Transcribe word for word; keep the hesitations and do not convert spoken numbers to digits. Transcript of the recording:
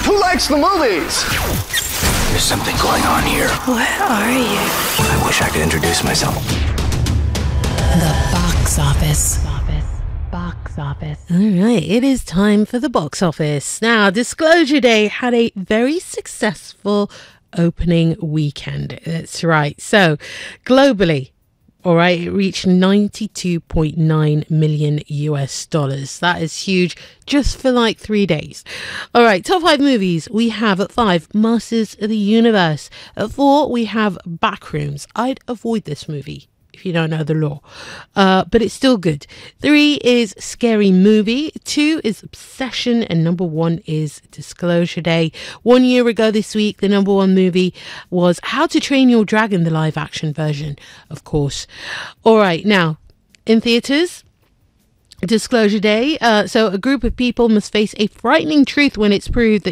Who likes the movies? There's something going on here. What are you? I wish I could introduce myself. The box office. Box office. All right, it is time for the box office. Now, Disclosure Day had a very successful opening weekend. That's right. So, globally, all right, it reached ninety-two point nine million U S dollars. That is huge just for like three days. All right, top five movies. We have at five, Masters of the Universe. At four, we have Backrooms. I'd avoid this movie if you don't know the law, uh, but it's still good. Three is Scary Movie. Two is Obsession. And number one is Disclosure Day. One year ago this week, the number one movie was How to Train Your Dragon, the live action version, of course. All right, now, in theatres, Disclosure Day. Uh, so a group of people must face a frightening truth when it's proved that